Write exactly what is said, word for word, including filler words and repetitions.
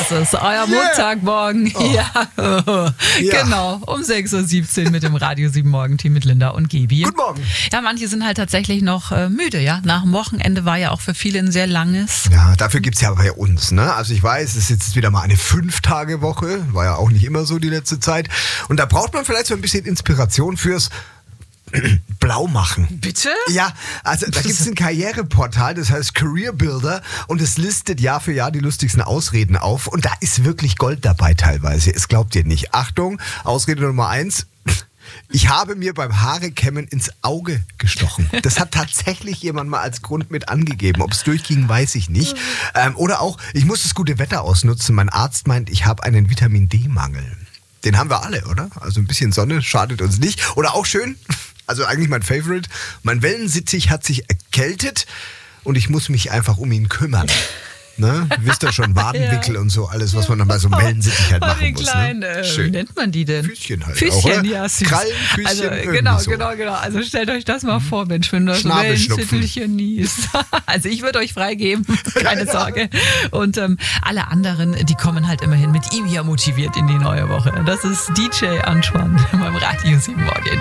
ist es, euer yeah. Montagmorgen. Oh. Ja. ja, genau, um sechs Uhr siebzehn mit dem Radio sieben Morgenteam mit Linda und Gaby. Guten Morgen. Ja, manche sind halt tatsächlich noch äh, müde, ja. Nach dem Wochenende war ja auch für viele ein sehr langes. Ja, dafür gibt es ja bei uns, ne? Also ich weiß, es ist jetzt wieder mal eine Fünf-Tage-Woche, war ja auch nicht immer so die letzte Zeit. Und da braucht man vielleicht so ein bisschen Inspiration fürs Blau machen. Bitte? Ja, also da gibt es ein Karriereportal, das heißt Career Builder und es listet Jahr für Jahr die lustigsten Ausreden auf und da ist wirklich Gold dabei teilweise. Es glaubt ihr nicht. Achtung, Ausrede Nummer eins. Ich habe mir beim Haarekämmen ins Auge gestochen. Das hat tatsächlich jemand mal als Grund mit angegeben. Ob es durchging, weiß ich nicht. Ähm, oder auch, ich muss das gute Wetter ausnutzen. Mein Arzt meint, ich habe einen Vitamin-D-Mangel. Den haben wir alle, oder? Also ein bisschen Sonne schadet uns nicht. Oder auch schön, also eigentlich mein Favorite, mein Wellensittich hat sich erkältet und ich muss mich einfach um ihn kümmern. Ne? Wisst ihr schon, Wadenwickel ja. und so, alles, was man dann bei so einem Wellensittich halt machen muss. Kleinen, ne? äh, wie nennt man die denn? Füßchen halt Füßchen, auch, ja, süß. Krallen, Füßchen, also, genau, so. genau, genau. Also stellt euch das mal vor, Mensch, wenn du das Wellensittichen niest. Also ich würde euch freigeben, keine Sorge. Und ähm, alle anderen, die kommen halt immerhin mit ihm ja motiviert in die neue Woche. Das ist D J Antoine beim Radio sieben Morgen.